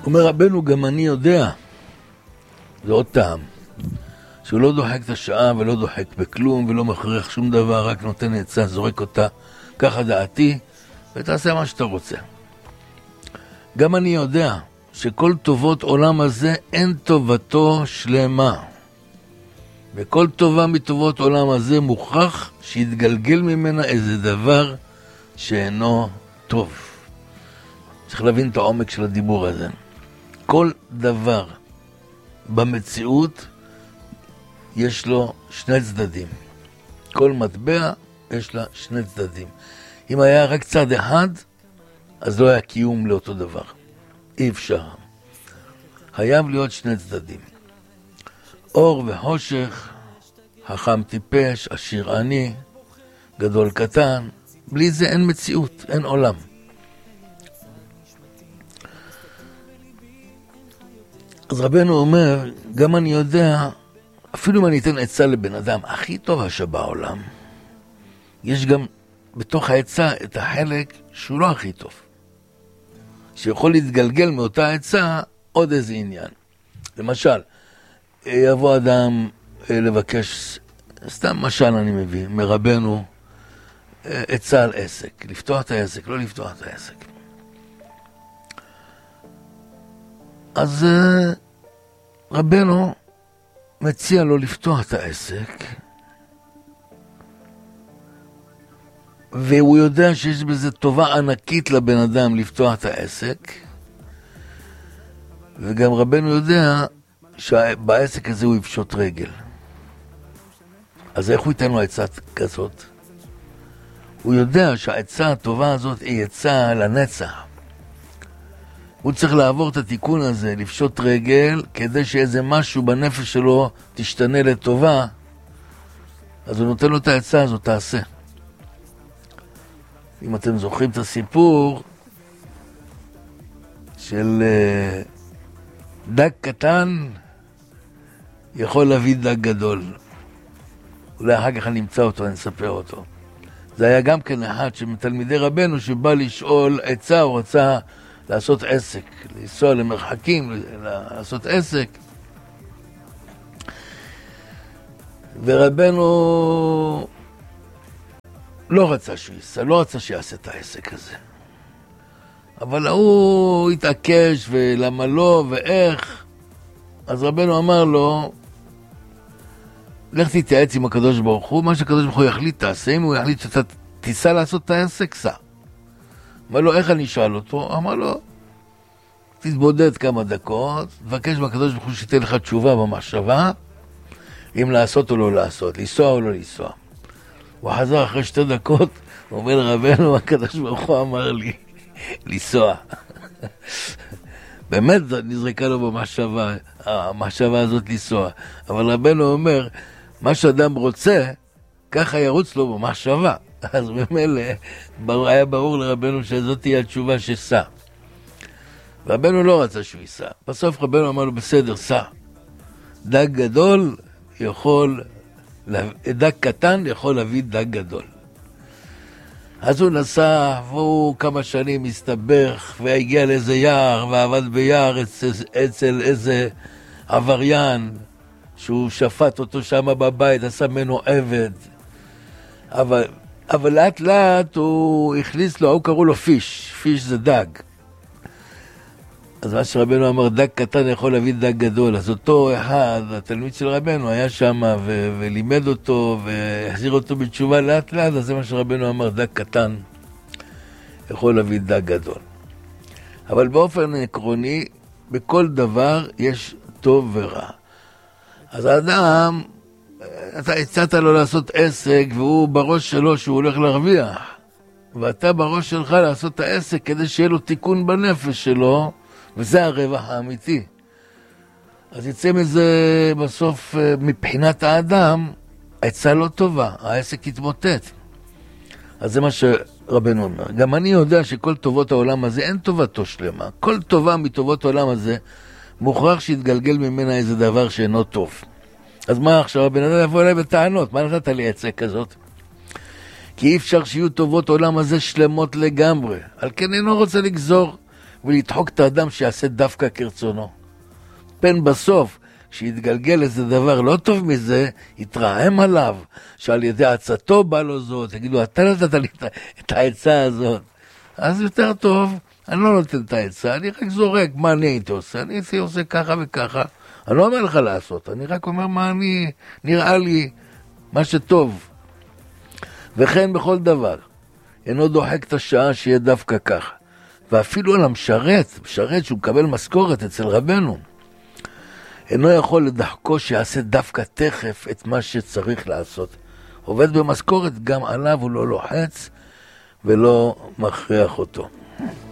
אומר רבנו, גם אני יודע, זה עוד טעם, שהוא לא דוחק את השעה ולא דוחק בכלום ולא מכריח שום דבר, רק נותן עצה, זורק אותה, ככה דעתי, ותעשה מה שאתה רוצה. גם אני יודע שכל טובות עולם הזה אין טובתו שלמה. וכל טובה מטובות עולם הזה מוכרח שיתגלגל ממנה איזה דבר שאינו טוב. צריך להבין את העומק של הדיבור הזה. כל דבר במציאות יש לו שני צדדים. כל מטבע יש לה שני צדדים. אם היה רק צד אחד, אז לא היה קיום לאותו דבר. אי אפשר. חייב להיות שני צדדים. אור וחושך, חכם טיפש, עשיר עני, גדול קטן. בלי זה אין מציאות, אין עולם. אז רבנו אומר, גם אני יודע, אפילו אם אני אתן עצה לבן אדם הכי טוב שבעולם, יש גם בתוך העצה את החלק שהוא לא הכי טוב, שיכול להתגלגל מאותה עצה עוד איזה עניין. למשל, יבוא אדם לבקש, סתם משל אני מביא, מרבנו, עצה על עסק, לפתוח את העסק, לא לפתוח את העסק. אז רבנו מציע לו לפתוח את העסק, והוא יודע שיש בזה טובה ענקית לבן אדם לפתוח את העסק, וגם רבנו יודע שבעסק הזה הוא יפשוט רגל. אז איך הוא ייתן לו עצה כזאת? הוא יודע שהעצה הטובה הזאת היא עצה לנצח. הוא צריך לעבור את התיקון הזה, לפשוט רגל, כדי שאיזה משהו בנפש שלו תשתנה לטובה. אז הוא נותן לו את העצה הזאת, תעשה. אם אתם זוכרים את הסיפור של דג קטן יכול להביא דג גדול. אולי אחר כך אני אמצא אותו, אני אספר אותו. זה היה גם כן אחד שמתלמידי רבנו שבא לשאול עצה, הוא רצה לעשות עסק, לנסוע למרחקים, לעשות עסק. ורבנו לא רצה שהוא ייסע, לא רצה שיעשה את העסק הזה. אבל הוא התעקש ולמה לא ואיך. אז רבנו אמר לו, לך תתייעץ עם הקדוש ברוך הוא, מה שהקדוש ברוך הוא יחליט תעשה, אם הוא יחליט שאתה תיסע לעשות את העסק, סע. אמר לו, איך אני אשאל אותו? אמר לו, תתבודד כמה דקות, תבקש מהקדוש ברוך הוא שתהיה לך תשובה במחשבה, אם לעשות או לא לעשות, לנסוע או לא לנסוע. הוא חזר אחרי 2 דקות, הוא אומר לרבנו, הקדוש ברוך הוא אמר לי, לנסוע. באמת נזרקה לו במחשבה, המחשבה הזאת לנסוע. אבל רבנו אומר, מה שאדם רוצה, ככה ירוץ לו במחשבה. אז במילא היה ברור לרבנו שזאת תהיה התשובה שסע. רבנו לא רצה שהוא ייסע. בסוף רבנו אמר לו, בסדר, סע. דג גדול יכול, דג קטן יכול להביא דג גדול. אז הוא נסע, והוא כמה שנים הסתבך, והגיע לאיזה יער, ועבד ביער אצל איזה עבריין, שהוא שפט אותו שם בבית, עשה ממנו עבד. אבל לאט לאט הוא הכניס לו, הוא קראו לו פיש, פיש זה דג. אז מה שרבנו אמר, דג קטן יכול להביא דג גדול. אז אותו אחד, התלמיד של רבנו, היה שם ולימד אותו והחזיר אותו בתשובה לאט לאט, אז זה מה שרבנו אמר, דג קטן יכול להביא דג גדול. אבל באופן עקרוני, בכל דבר יש טוב ורע. אז האדם, אתה הצעת לו לעשות עסק, והוא בראש שלו שהוא הולך להרוויח. ואתה בראש שלך לעשות את העסק כדי שיהיה לו תיקון בנפש שלו, וזה הרווח האמיתי. אז יצא מזה בסוף, מבחינת האדם, העצה לא טובה, העסק יתמוטט. אז זה מה שרבנו אומר. גם אני יודע שכל טובות העולם הזה, אין טובתו שלמה. כל טובה מטובות העולם הזה, מוכרח שיתגלגל ממנה איזה דבר שאינו טוב. אז מה עכשיו? הבן אדם יבוא אליי בטענות, מה נתת לי עצה כזאת? כי אי אפשר שיהיו טובות עולם הזה שלמות לגמרי. על כן אינו רוצה לגזור. ולדחוק את האדם שיעשה דווקא כרצונו. פן בסוף, כשיתגלגל איזה דבר לא טוב מזה, יתרעם עליו, שעל ידי עצתו בא לו זאת, יגידו, אתה נתת לי את העצה הזאת. אז יותר טוב, אני לא נותן את העצה, אני רק זורק, מה אני הייתי עושה? אני הייתי עושה ככה וככה. אני לא אומר לך לעשות, אני רק אומר מה אני, נראה לי, מה שטוב. וכן בכל דבר, אינו דוחק את השעה שיהיה דווקא ככה. ואפילו על המשרת שהוא מקבל משכורת אצל רבנו, אינו יכול לדחקו שיעשה דווקא תכף את מה שצריך לעשות. עובד במשכורת, גם עליו הוא לא לוחץ ולא מכריח אותו.